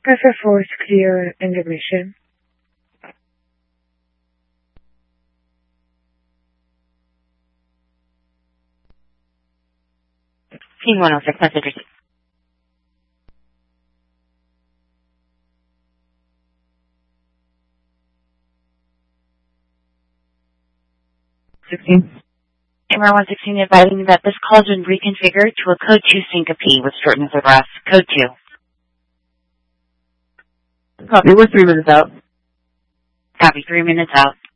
FF4 is clear in the mission. Team 106, message received. Camera 116 advising that this call has been reconfigured to a code 2 syncope with shortness of breath. Code 2. Copy, we're 3 minutes out. Copy, 3 minutes out.